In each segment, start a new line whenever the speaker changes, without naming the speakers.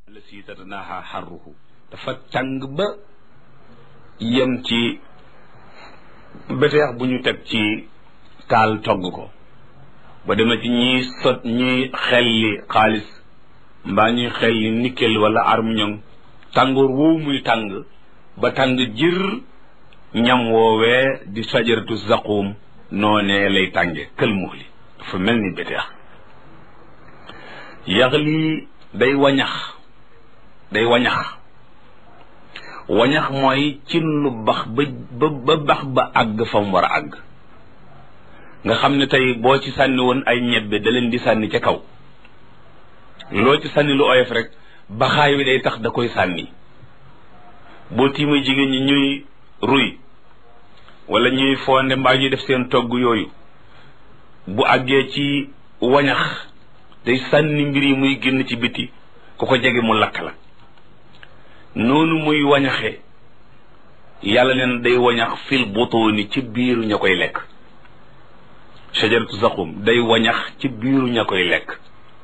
la si tatanaha xarruhu dafa tàng ba yem ci beteex bu ñu teg ci taal togg ko ba dema ci ñiy xelli xaalis mbaa ñuy xelli nickel wala armiñong tàngoor woowu muy tàng ba tàng jër ñam woowee di sajaratu zaqum noonee lay tànge kël muxli dafa mel ni beteex yaxli day wañax mooy cin lu bax ba bax ba àgg fa mu war a àgg nga xam ne tey boo ci sànni woon ay ñebbe da leen di sànni ca kaw loo ci sànni lu oyof rek baxaay wi day tax da koy sànni boo tiimee jigéen ñi ñuy ruy wala ñuy fonde mbaa ñuy def seen togg yooyu bu àggee ci wañax day sànni mbir yi muy génn ci biti ku ko jege mu lakk la noonu muy wañaxe yàlla neen day wañax fil butuuni ci biiru ña koy lekk shajaratu zaqum day wañax ci biiru ña koy lekk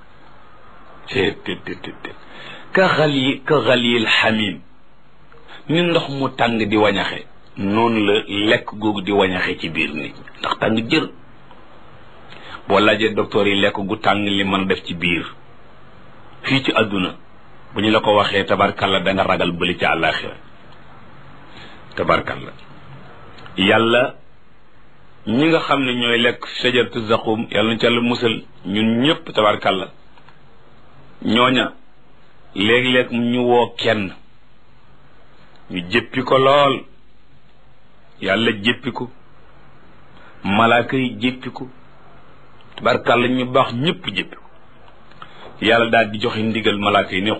ka xalil xamim ni ndox mu tàng di wañaxe noonu la lekk googu di wañaxe ci biir nit ndax tàng jër boo laajee docteur yi lekk gu tàng li mën def ci biir fii ci àdduna bu ñu la ko waxee tabarkalla da nga ragal bëli ci àllaaxira tabarkalla yàlla ñi nga xam ne ñooy lekk shajaratu zaqum yàlla na ci yàlla musal ñun ñëpp tabarkalla ñooña léeg-léeg ñu woo kenn ñu jéppi ko lool yàlla jéppi ko malaaka yi jéppi ko tabarkalla ñu baax ñëpp jéppi ko yàlla daal di joxe ndigal malaaka yi ne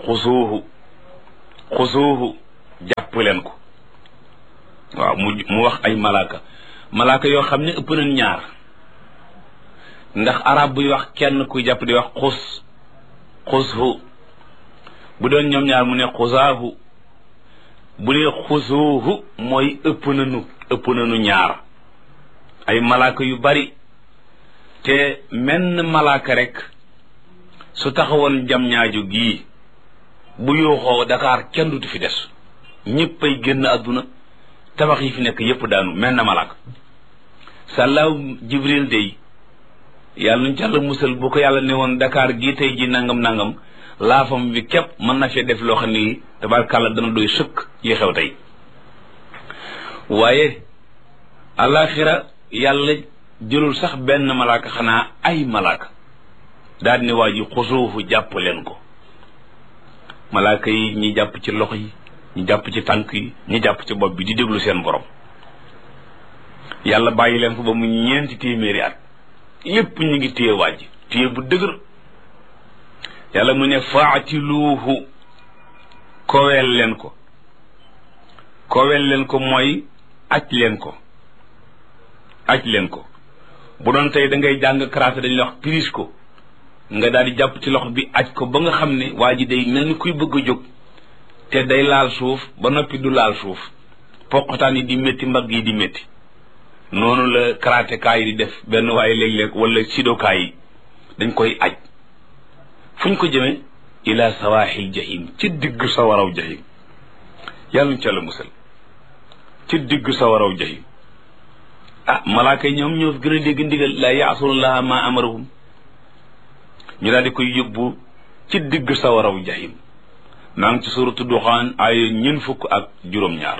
xusuuhu jàpp leen ko waaw mu wax ay malaaka yoo xam ne ëpp nañ ñaar ndax arab buy wax kenn kuy jàpp di wax xushu bu doon ñoom ñaar mu ne xusaahu bu dee xusuuhu mooy ëpp nañu ñaar ay malaaka yu bari te menn malaaka rek su taxawoon jam ñaaju gii bu yuuxoo Dakar kenn du fi des ñëpp ay génn àdduna tabax yi fi nekk yëpp daanu mel na malaaka sàllaaw Jibril dey yàlla nuñ ci Yàlla musal bu ko yàlla ne woon Dakar gii tey ji nangam laafam bi képp mën na fee def loo xam ne tabaarkàlla dana doy sëkk yi xew tey waaye alaaxira yàlla jëlul sax benn malaaka xanaa ay malaaka daal ne waa ji xusuufu jàpp leen ko malaaka yi ñi jàpp ci loxo yi ñi jàpp ci tànk yi ñi jàpp ci bopp bi di déglu seen borom yàlla bàyyi leen ko ba mu 4 téeméeri at lépp ñu ngi téye waa ji téye bu dëgër yàlla mu ne faatiluuhu koweel leen ko mooy aj leen ko bu doon tey da ngay jàng karaté dañuy wax prise ko nga daal di jàpp ci loxo bi aj ko ba nga xam ne waa ji day mel ni kuy bëgg a jóg te day laal suuf ba noppi du laal suuf poqataan yi di métti mbagg yi di métti noonu la karatékaa yi di def benn waaye léeg-léeg wala sidokaa yi dañ koy aj fu ñu ko jëmee ila sawaaxil jahim ci digg sawaraw jahim yàlla ñu ca la musal ci digg sawaraw jahim malaaka yi ñoom ñoo fi gën a dégg ndigal la yaasunallaha ma amarahum ñu daal di koy yóbbu ci digg sawaraw jahim maa ngi ci suratu duxaan ay 40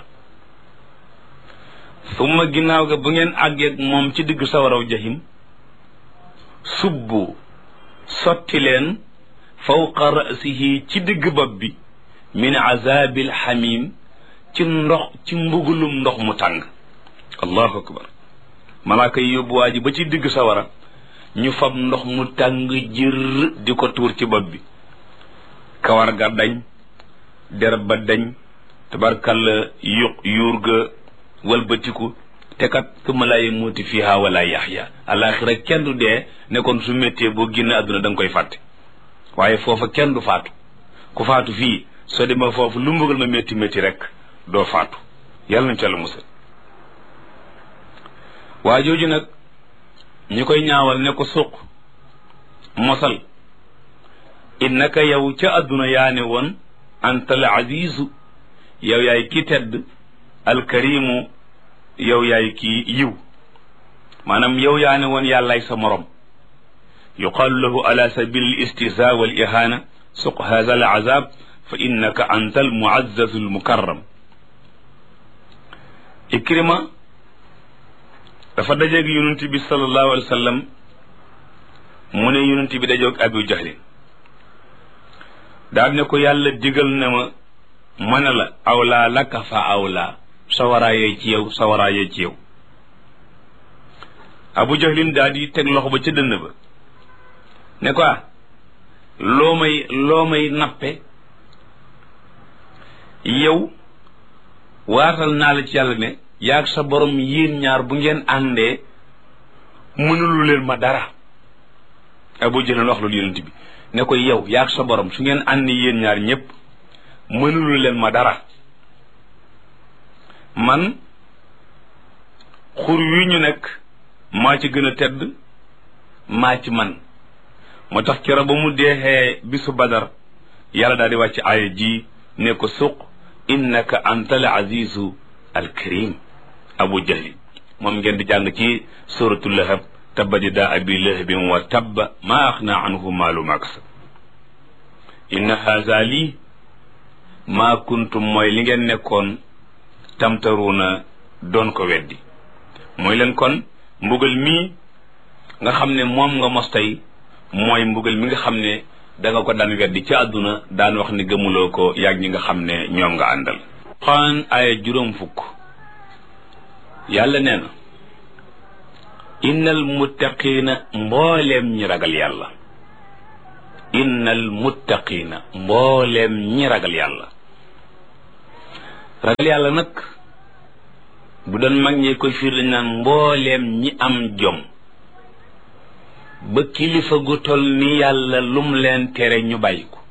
summa ginnaaw ga bu ngeen àggeeg moom ci digg sawaraw jahim subbu sotti leen fawqa rasihi ci digg bopp bi min azabil xamim ci mbugulum ndox mu tàng allahu akbar malaaka yi yóbbu waa ji ba ci digg sawara ñu fab ndox mu tàng jër di ko tuur ci bopp bi kawar ga dañ der ba dañ tabarkalla yuur ga walbatiku te kat summa laa yamuutu fiihaa wala yaxya alaaxira kenn du dee ne kon su méttee boo génn àdduna da nga koy fàtte waaye foofa kenn du faatu ku faatu fii soo demee foofu lu mbugal ma métti rek doo faatu yàlla nañ ca la musal waa jooju nag ñu koy ñaawal ne ko suq mosal innaka yow ca àdduna yaa ne woon anta al azizu yow yaay ki tedd alkarimu yow yaay ki yiw maanaam yow yaa ne woon yàllaay sa morom yuqaalu lahu ala sabili al istihza wal ihana suq hadha al azab fa innaka anta al muazzazu al mukarram Ikrima dafa dajeeg yonent bi sallallahu alayhi wa sallam mu ne yonent bi dajoog Abu Jahlin daal ne ko yàlla digal na ma mën a la awlaa laka fa awlaa sawaraayee ci yow sawaraayee ci yow Abu Jahlin daal di teg loxo ba ca dënn ba ne ko loo may nappe yow waatal naa la ci yàlla ne yaag sa borom yéen ñaar bu ngeen àndee mënulu leen ma dara Abu Jahlin wax loolu yonent bi ne ko yow yaag sa borom su ngeen àndee yéen ñaar ñëpp mënulu leen ma dara man xur wi ñu nekk maa ci gën a tedd maa ci man moo tax keroog ba mu deexee bisu Badar yàlla daal di wàcc aaya ji ne ko suq innaka anta al azizu al karim Abu Jahlin moom ngeen di jàng ci suratul lahab tabbat yadaa abi lahabin wa tabba maa axna anhu maalu ma kasab inna haza lii maa kuntum mooy li ngeen nekkoon tamtaruuna doon ko weddi mooy leen kon mbugal mii nga xam ne moom nga mos tey mooy mbugal mi nga xam ne da nga ko daan weddi ci àdduna daan wax ni gëmuloo ko yàgg ñi nga xam ne ñoom nga àndal xaan aaya juróom fukk yàlla nee na innal muttaqiina mbooleem ñi ragal yàlla innal muttaqiina mbooleem ñi ragal yàlla ragal yàlla nag bu doon mag ñee koy fiir dañ naan mbooleem ñi am jom ba kilifa gu tol ni yàlla lum leen tere ñu bàyyi ko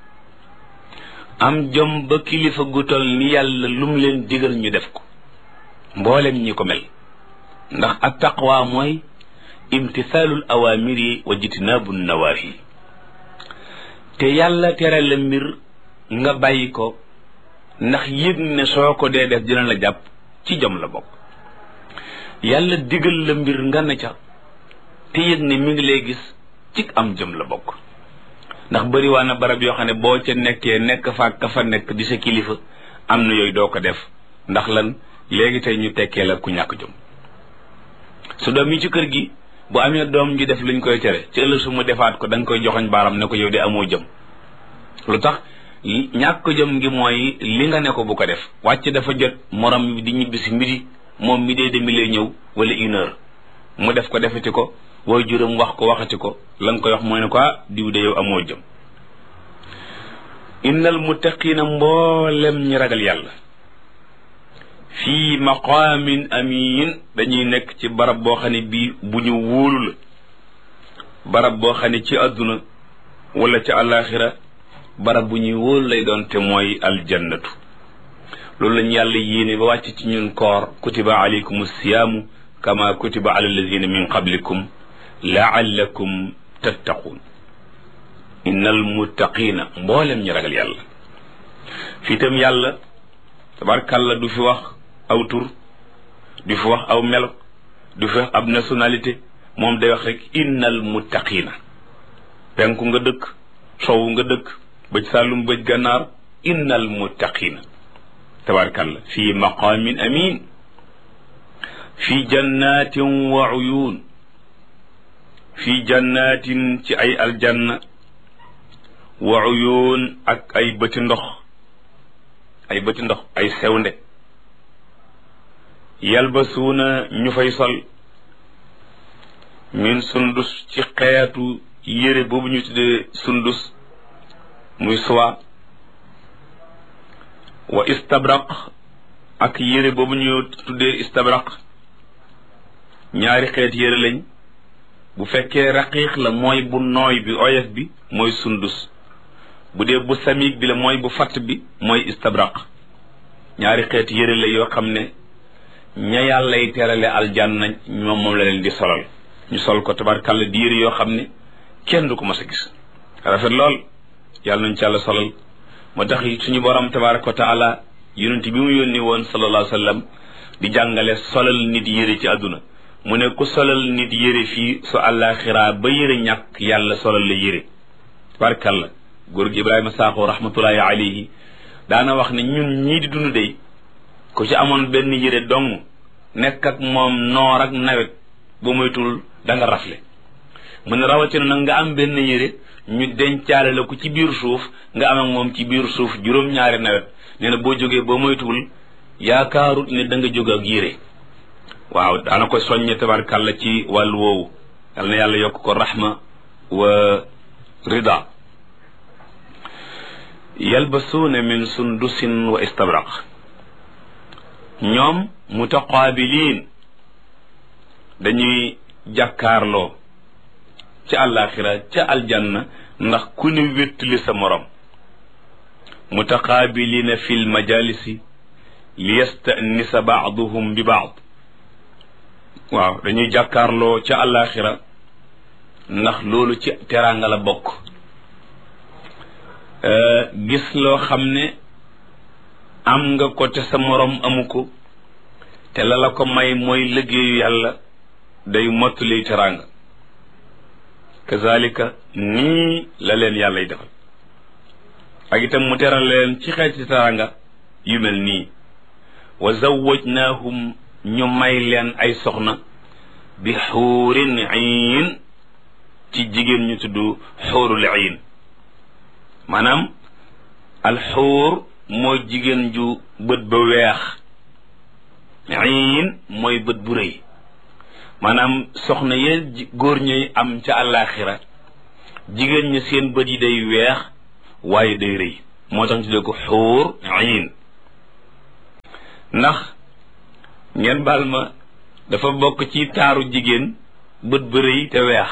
am jom ba kilifa gu tol ni yàlla lum leen digal ñu def ko mbooleem ñi ko mel ndax at taqwa mooy imtisaalul awaamiri wa jitnaabu nawaahi te yàlla tere la mbir nga bàyyi ko ndax yëg ne soo ko dee def dina la jàpp ci jom la bokk yàlla digal la mbir nga ne ca te yëg ne mi ngi lay gis ci am jëm la bokk ndax bëri waa na barab yoo xam ne boo ca nekkee nekk fa ka fa nekk di sa kilifa am na yooyu doo ko def ndax lan léegi tey ñu tekkee la ku ñàkk jom su doom yi ci kër gi bu amee doom ji def luñ koy tere ci ëllëg su mu defaat ko da nga koy joxoñ baaram ne ko yow de amoo jëm lu tax ñàkk jëm ngi mooy li nga ne ko bu ko def wàcc dafa jot morom di ñibbi si midi moom mi dee demi lay ñëw wala 1 heure mu def ko defati ko wooy juróom wax ko waxati ko la nga koy wax mooy ne ko diw de yow amoo jëm innal muttaqiina mboolem ñi ragal yàlla fii maqaamin amin dañuy nekk ci barab boo xam ne bii bu ñu wóolu la barab boo xam ne ci àdduna wala ci àllaaxira barab bu ñuy wóolu lay doon te mooy aljannatu loolu lañu yàlla yéene ba wàcc ci ñun koor kutiba alaykum siyaamu kama kutiba ala alladina min qablikum laallakum tattaquun innal muttaqiina mboolem ñi ragal yàlla fii tam yàlla tabarkàlla du fi wax aw tur du fi wax aw melo du fi wax ab nationalité moom day wax rek innal muttaqiina penku nga dëkk sowu nga dëkk bëj saalum bëj gànnaar innal muttaqiina tabarkàlla fii maqaamin amin fii jannatin wa uyuun fii jannatin ci ay aljanna wa uyuun ak ay bëti ndox ay sewnde yalbasuuna ñu fay sol min sundus ci xeetu yére boobu ñu tuddee sundus muy suwa wa istabraq ak yére boobu ñu tuddee istabraq ñaari xeet yére lañ bu fekkee raqiiq la mooy bu nooy bi oyof bi mooy sundus bu dee bu samiig bi la mooy bu fatt bi mooy istabraq ñaari xeet yére la yoo xam ne ña yàllay terale aljanna moom la leen di solal ñu sol ko tabarkàlla di yére yoo xam ne kenn du ko mas a gis rafet lool yàlla nañ ci yàlla solal moo tax suñu borom tabaraka wa taala yonent bi mu yónni woon sallallahu alayhi wa sallam di jàngale solal nit yére ci àdduna mu ne ku solal nit yére fii su àllaaxira ba yére ñàkk yàlla solal la yére tabarakalla góor gi Ibrahima Sakho rahmatullahi alayhi daana wax ne ñun ñii di dund dey ku ci amoon benn yére dong nekk ak moom noor ak nawet ba moytul da nga rafle mu ne rawatina nag nga am benn yére ñu dencaale la ko ci biir suuf nga am ak moom ci biir suuf juróom-ñaari nawet nee na boo jógee ba moytuwul yaakaarut ne da nga jóg ak yére waaw daana koy soññe tabarkàlla ci wàllu woowu yal na yàlla yokk ko rahma wa rida yalbasuuna min sundusin wa istabraq ñoom mutaqaabiliin dañuy jàkkaarloo ca àllaaxira ca aljanna ndax ku ne wéttali sa morom mutaqaabiliina fi lmajalisi li yastanisa baaduhum bi baad waaw dañuy jàkkaarloo ca àllaaxira ndax loolu ci teraanga la bokk gis loo xam ne am nga ko te sa morom amu ko te la la ko may mooy liggéeyu yàlla day mottali teraanga kazalika nii la leen yàllay defal ak itam mu teral leen ci xeeti teraanga yu mel nii wa zawwajnaahum ñu may leen ay soxna bi xuurin iin ci jigéen ñu tudd xuurul iin maanaam alxuur mooy jigéen ju bët ba weex iin mooy bët bu rëy maanaam soxna yee góor ñuy am ca àllaaxira jigéen ñi seen bët yi day weex waaye day rëy moo tax ñu tuddee ko xuur iin ndax ngeen baal ma dafa bokk ci taaru jigéen bët ba rëy te weex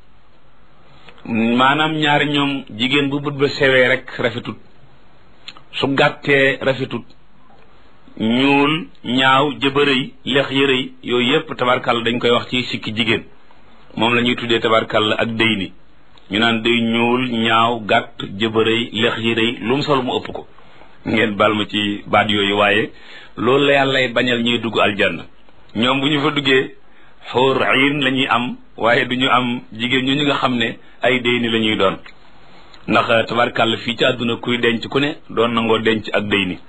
maanaam ñaari ñoom jigéen bu bët ba sewee rek rafetut su gàttee rafetut ñuul ñaaw jëbërëy lex yërëy yooyu yépp tabarkàlla dañ koy wax ci sikki jigéen moom la ñuy tuddee tabarkàlla ak dëy ni ñu naan day ñuul ñaaw gàtt jëbërëy lex yërëy lu mu sol mu ëpp ko ngeen baal ma ci baat yooyu waaye loolu la yàllay bañal ñuy dugg aljanna ñoom bu ñu fa duggee xóor ayin la ñuy am waaye du ñu am jigéen ñu nga xam ne ay dëy ni la ñuy doon ndax tabarkàlla fii ci àdduna kuy denc ku ne doon nangoo denc ak dëy ni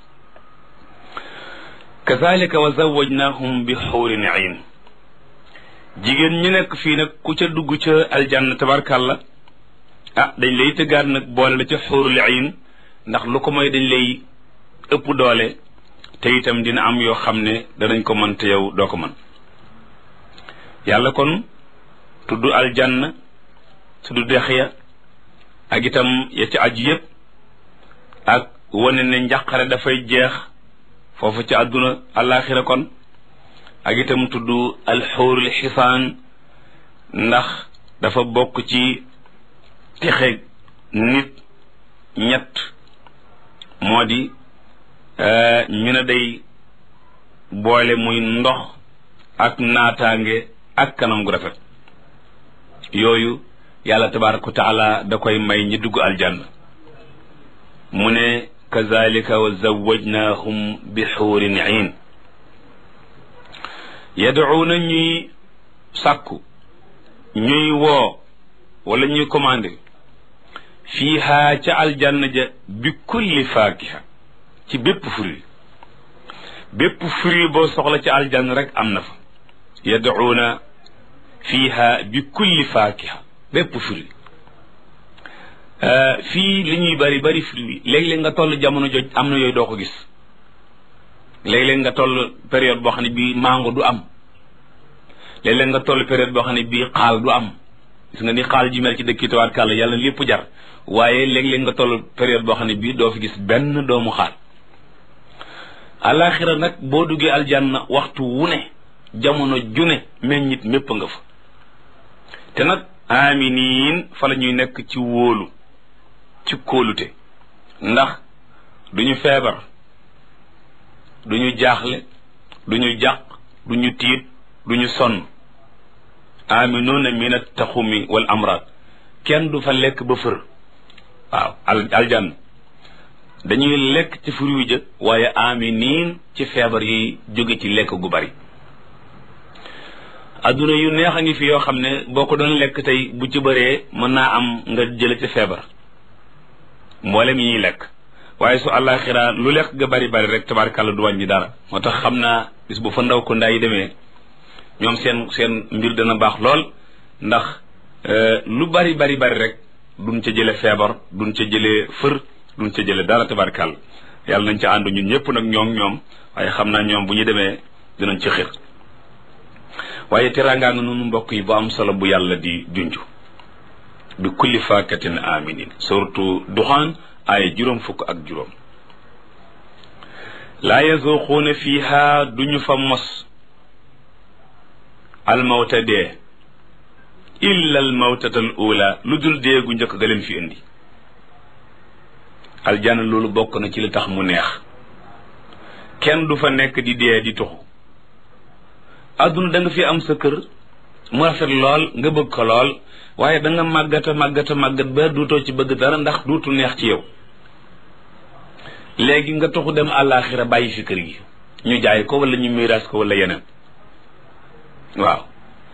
kazalika wa zawwajnahum bi xuurin ayn jigéen ñu nekk fii nag ku ca dugg ca aljanna tabarkàlla dañ lay tëggaat nag boole la ca xuurul ayn ndax lu ko mooy dañ lay ëpp doole te itam dina am yoo xam ne danañ ko mën te yow doo ko mën yàlla kon tudd aljanna tudd dex ya ak itam ya ci aju yépp ak wane ne njàqare dafay jeex foofu ci àdduna àllaaxira kon ak itam tudd alxuurul xisaan ndax dafa bokk ci texe nit ñett moo di ñu ne day boole muy ndox ak naataange ak kanam gu rafet yooyu yàlla tabaraka wa taala da koy may ñi dugg aljanna mu ne kazalika wa zawwajnahum bi xuurin iin yad'uuna ñuy sàkku ñuy woo wala ñuy commandé fiiha ca aljanna ja bi kulli faakiha ci bépp fruit boo soxla ci aljanna rek am na fa yad'uuna fiiha bi kulli faakiha bépp fruit fii li ñuy bari fruit léeg-léeg nga toll jamono joj am na yooyu doo ko gis léeg-léeg nga toll période boo xam ne bii mango du am léeg-léeg nga toll période boo xam ne bii xaal du am gis nga ni xaal ji mel ci dëkk yi tabaarkàlla yàlla lépp jar waaye léeg-léeg nga toll période boo xam ne bii doo fi gis benn doomu xaal alaxira nag boo duggee aljanna waxtu wu ne jamono june meññit mépp nga fa te nag aminiin fa la ñuy nekk ci wóolu ci kóolute ndax duñu feebar duñu jaaxle duñu jàq duñu tiit duñu sonn aminuuna min attaxumi wal amraad kenn du fa lekk ba fër waaw aljanna dañuy lekk ci fruit ja waaye aminin ci feebar yi jóge ci lekk gu bari. adduna yu neex a ngi fi yoo xam ne boo ko doon lekk tey bu ci bëree mën naa am nga jële ci feebar mboolem yi ñuy lekk, waaye su àllaaxira lu lekk ga bari bari rek tabaarkàlla du wàññi dara. moo tax xam naa bis bu fa ndaw ko ndaa yi demee ñoom seen mbir dana baax lool, ndax lu bari bari bari rek duñ ca jële feebar, duñ ca jële fër, duñ ca jële dara tabaarkàlla. yàlla nañ ca ànd ñun ñëpp nag ñoom waaye xam naa ñoom bu ñu demee dinañ ci xir. waaye teraangaa nga noonu mbokk yi bu am solo bu yàlla di junj bi kulli faakatin aminin, surtout Duxaan ay 40 laa yazuquuna fiiha duñu fa mos almawta dee illa almawtatal ula lu dul dee gu njëkk ga leen fi indi. aljanna loolu bokk na ci li tax mu neex, kenn du fa nekk di dee di tuxu. adduna da nga fi am sa kër mu rafet lool nga bëgg ko lool, waaye da nga màggat ba duutoo ci bëgg dara ndax duutu neex ci yow. léegi nga toxu dem àllaaxira bàyyi fi kër gi, ñu jaay ko wala ñu miiraas ko wala yeneen. waaw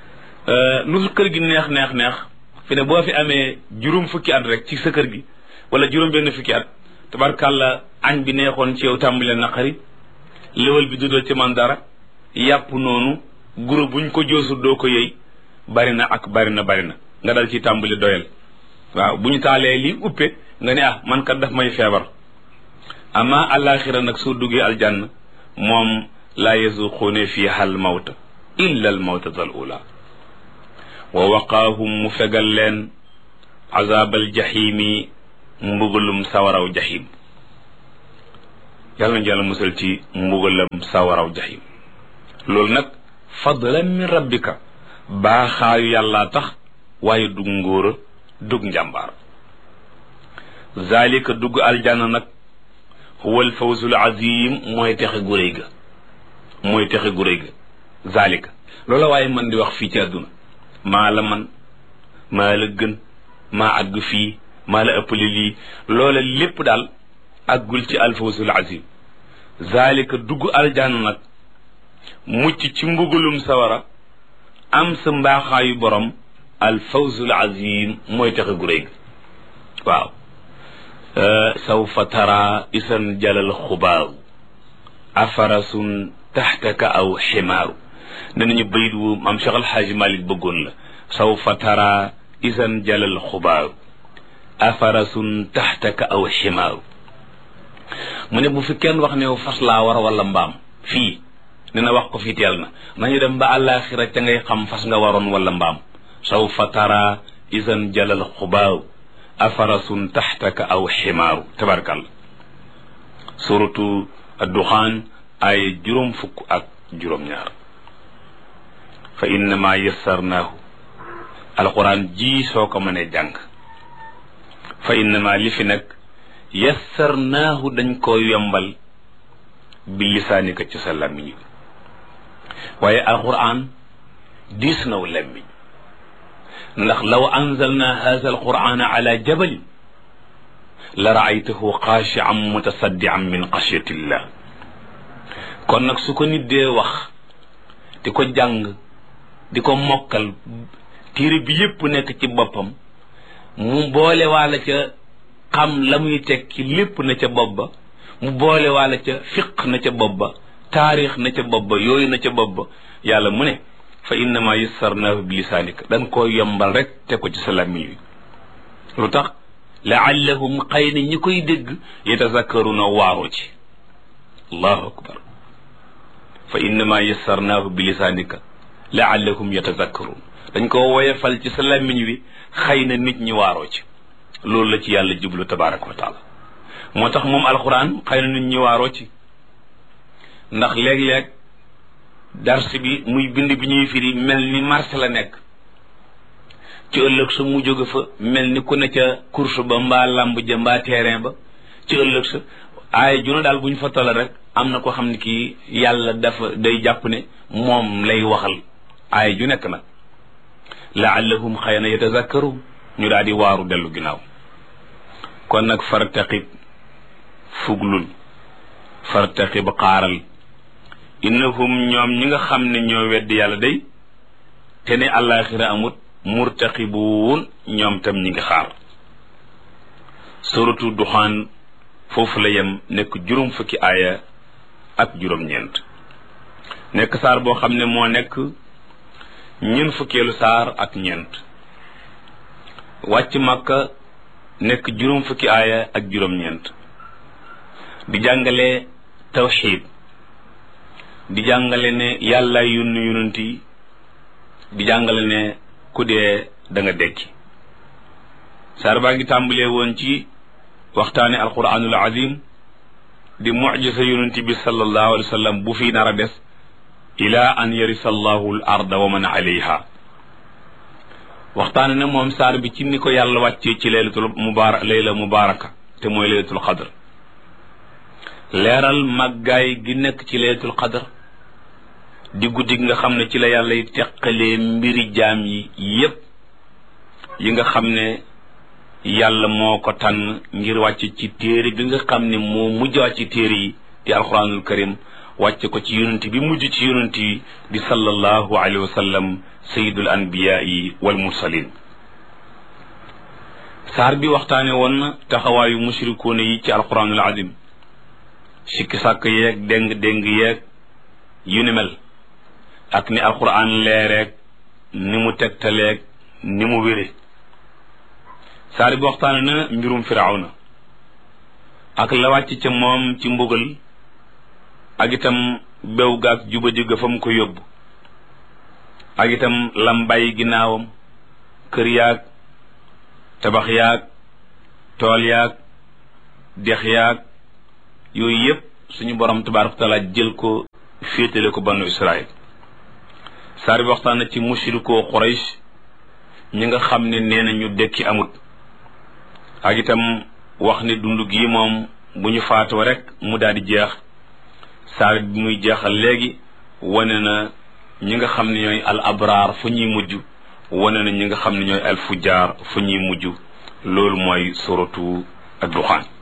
lu kër gi neex fi ne boo fi amee 20 fukki at rek ci sa kër gi wala 20 fukki at, tabarkàlla añ bi neexoon ci yow tàmbale naqari, léwal bi dudal ci man dara, yàpp noonu guro buñ ko joosu doo ko yëy, bari na nga dal ci tàmbali doyal. waaw bu ñu taalee lii uppe nga ne man kat daf may feebar. ama àllaaxira nag soo duggee aljanna moom laa yazuquuna fiiha al mawta illa al mawtata al ula wa waqaahum mu fegal leen azaabal jaxiimi mbugalum sawaraw jaxiim. yàlla nañu yàlla musal ci mbugalam sawaraw jaxiim. loolu nag fadlan min rabbika, baaxaayu yàllaa tax, waaye dug ngóora dug njàmbaar. zalika dugg aljanna nag huwa alfawzul azim, mooy texe gu rëy ga. zalika loola waaye man di wax fii ci àdduna, maa la man, maa la gën, maa àgg fii, maa la ëppale lii, loola lépp daal àggul ci alfawzul azim. zalika dugg aljanna nag mucc ci mbugulum sawara, am sa mbaaxaayu borom, alfawzul azim mooy texe gu rëy. waaw sawfa tara isan jalal xubaaru afarasun taxtaka aw ximaaru. ne nañu bayit wu maam Cheikh Alxaaji Malik bëggoon la. sawfa tara isan jalal xubaaru afarasun taxtaka aw ximaaru. mu ne bu fi kenn wax ne fas laa war wala mbaam fii, ne na wax ko fi teel na, nañu dem ba àllaaxira ca ngay xam fas nga waroon wala mbaam. sawfa tara isan jalal xubaaru afarasun taxtaka aw ximaaru. tabarkal suratu adduxaan ay 40 fa innama yassarnaahu, alquran ji soo ko mënee jàng, fa innama li fi nag yassarnaahu dañ koo yombal bi lisaanika ci sa làmmiñ. waaye alquran diis naw làmmiñ, ndax law anzalna haza alqurana ala jabalin la raaytahu xaashian mutasaddian min xashyatillah. kon nag su ko nit dee wax di ko jàng di ko mokkal, téere bi yépp nekk ci boppam, mu boole waala ca xam la muy tekki lépp na ca bopp ba, mu boole waala ca fiq na ca bopp ba, taarix na ca bopp ba, yooyu na ca bopp ba. yàlla mu ne fa innama yassarnaahu bi lisaanika, dañ koo yombal rek te ko ci sa làmmiñ wi. lu tax? laallahum xëy na ñi koy dégg yatazakkaruna waaroo ci. allahu akbar. fa innama yassarnaahu bi lisaanika laallahum yatazakkarun, dañ koo woyefal ci sa làmmiñ wi xëy na nit ñi waaroo ci. loolu la ci yàlla jublu tabaraka wa taala. moo tax moom alquran xëy na nit ñi waaroo ci, ndax léeg-léeg dars bi muy bind bi ñuy firi mel ni marché la nekk, ci ëllëg sa mu jóge fa mel ni ku ne ca course ba mbaa lamb ja mbaa terrain ba, ci ëllëg sa aaya juna daal bu ñu fa toll rek am na ko xam ne kii yàlla dafa day jàpp ne moom lay waxal aaya ju nekk nag. laallahum xëy na yatazakkaru, ñu daal di waaru dellu ginnaaw. kon nag fartaqib fuglul fartaqib xaaral innahum ñoom ñi nga xam ne ñoo weddi yàlla day te ne àllaaxira amut murtaqibuun ñoom tam ñi ngi xaar suratu duxaan foofu la yem nekk juróom fukki aaya ak juróom-ñeent nekk saar boo xam ne moo nekk ñeent fukkeelu saar ak ñeent wàcc Makka nekk juróom fukki aaya ak juróom-ñeent di jàngale tawxiid di jàngale ne yàlla yónni yonent yi di jàngale ne ku dee da nga dekki saar baa ngi tàmbalee woon ci waxtaane alquranul azim di mucjisa yonent bi sallallahu alayhi wa sallam bu fi nar a des ila an yarisa allahu al arda wa man alayha waxtaane ne moom saar bi ci ni ko yàlla wàccee ci layla mubaraka te mooy laylatul qadr leeral màggaay gi nekk ci laylatul qadr di guddi gi nga xam ne ci la yàlla yi teqalee mbiri jaam yi yépp yi nga xam ne yàlla moo ko tànn ngir wàcc ci téere bi nga xam ne moo mujj wàcc ci téere yi di alquranul karim wàcce ko ci yonent bi mujj ci yonent yi di sallallahu alayhi wa sallam sayidul anbiyaai wal mursalin saar bi waxtaane woon na taxawaayu mushrikuuna yi ci alquranul azim sikki sàkk yeeg déng yeeg yu ni mel ak ni alquran leereeg ni mu tegtaleeg ni mu wére saar bi waxtaane na mbirum firawna ak la wàcc ca moom ci mbugal ak itam bew gaag jubadi ga fa mu ko yóbbu ak itam lam bàyyi ginnaawam kër yaag tabax yaag tool yaag dex yaag yooyu yépp suñu borom tabaaraka wa taala jël ko féetale ko banu Israël saar bi waxtaan na ci mushrikoo Quraysh ñi nga xam ne nee na ñu dekki amut ak itam wax ne dund gii moom bu ñu faatoo rek mu daal di jeex saar bi muy jeexal léegi wane na ñi nga xam ne ñooy al abraar fu ñuy mujj wane na ñi nga xam ne ñooy al fujaar fu ñuy mujj loolu mooy suratu ad-Duxaan